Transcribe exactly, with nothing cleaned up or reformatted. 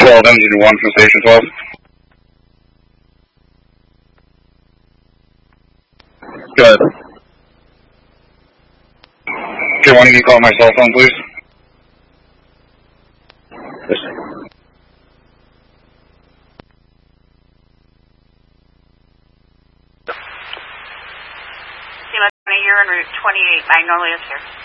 twelve, engine one from station twelve. Go ahead. Okay, why don't you call my cell phone, please? Yes. You're en route twenty-eight, Magnolia, sir.